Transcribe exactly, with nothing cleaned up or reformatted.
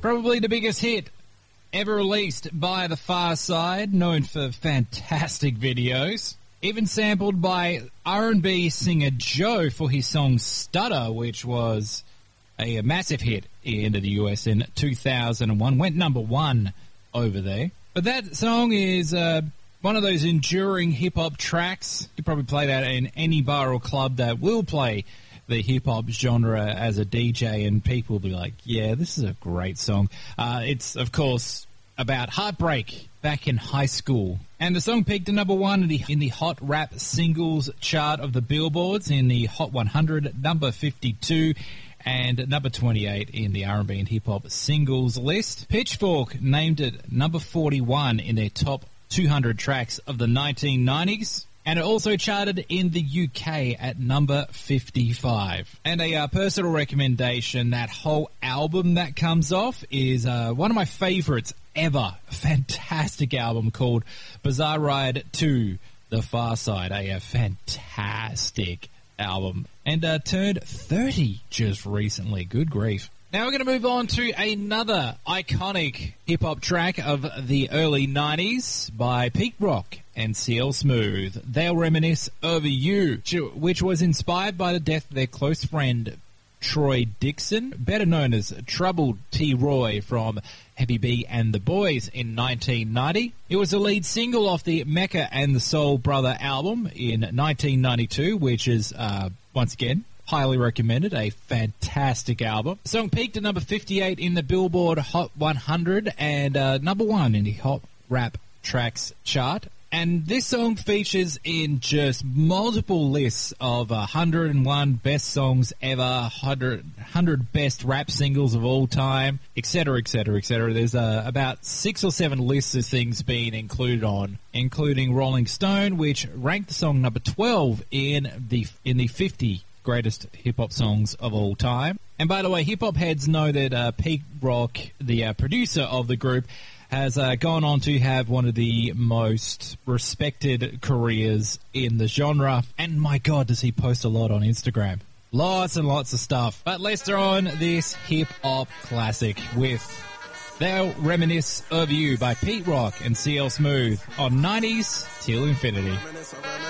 Probably the biggest hit ever released by the Far Side, known for fantastic videos. Even sampled by R and B singer Joe for his song Stutter, which was a, a massive hit in the U S in two thousand one. Went number one over there. But that song is uh, one of those enduring hip-hop tracks. You probably play that in any bar or club that will play the hip-hop genre as a D J, and people will be like, yeah, this is a great song. Uh, it's, of course, about heartbreak back in high school. And the song peaked at number one in the, in the Hot Rap Singles chart of the Billboards, in the Hot one hundred, number fifty-two, and number twenty-eight in the R and B and hip-hop singles list. Pitchfork named it number forty-one in their top two hundred tracks of the nineteen nineties. And it also charted in the U K at number fifty-five. And a uh, personal recommendation, that whole album that comes off is uh, one of my favorites ever. Fantastic album called Bizarre Ride two, The Far Side. A, a fantastic album. And uh, turned thirty just recently. Good grief. Now we're going to move on to another iconic hip-hop track of the early nineties by Pete Rock and C L Smooth. They'll Reminisce Over You, which was inspired by the death of their close friend Troy Dixon, better known as Troubled T. Roy from Heavy B and the Boys in nineteen ninety. It was the lead single off the Mecca and the Soul Brother album in nineteen ninety-two, which is, uh, once again, highly recommended. A fantastic album. The song peaked at number fifty-eight in the Billboard Hot one hundred and uh, number one in the Hot Rap Tracks chart. And this song features in just multiple lists of one hundred one best songs ever, one hundred, one hundred best rap singles of all time, et cetera, et cetera, et cetera. There's uh, about six or seven lists of things being included on, including Rolling Stone, which ranked the song number twelve in the in the fifty greatest hip-hop songs of all time. And by the way, hip-hop heads know that uh, Pete Rock, the uh, producer of the group, has uh, gone on to have one of the most respected careers in the genre. And my God, does he post a lot on Instagram. Lots and lots of stuff. But let's throw on this hip-hop classic with They'll Reminisce Over You by Pete Rock and C L Smooth on nineties Till Infinity.